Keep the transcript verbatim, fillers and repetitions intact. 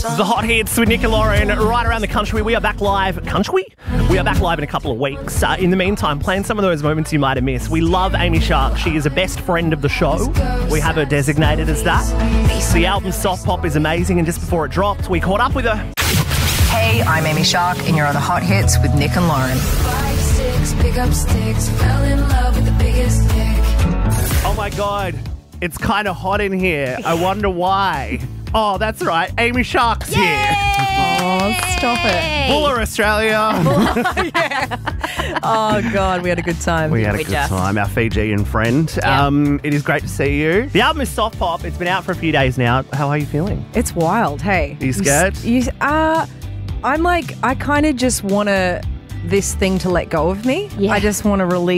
The Hot Hits with Nick and Lauren right around the country. We are back live. Country? We are back live in a couple of weeks. Uh, in the meantime, playing some of those moments you might have missed. We love Amy Shark. She is a best friend of the show. We have her designated as that. The album Soft Pop is amazing, and just before it dropped, we caught up with her. Hey, I'm Amy Shark, and you're on the Hot Hits with Nick and Lauren. Five, six, pick up sticks, fell in love with the biggest dick. Oh my God, it's kind of hot in here. I wonder why. Oh, that's right. Amy Shark's here. Oh, stop it. Buller, Australia. Oh, God, we had a good time. We had a good time, our Fijian friend. Yeah. Um, it is great to see you. The album is Soft Pop. It's been out for a few days now. How are you feeling? It's wild, hey. Are you scared? You, you, uh, I'm like, I kind of just want to, this thing to let go of me. Yeah. I just want to release